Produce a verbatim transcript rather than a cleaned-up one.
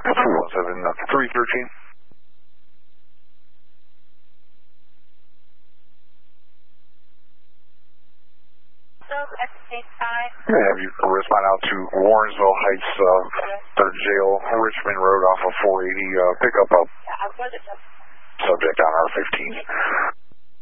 three one seven, three thirteen. I'm going to have you respond out to Warrensville Heights, uh, third jail, Richmond Road off of four eighty, uh, pick up a subject on R fifteen.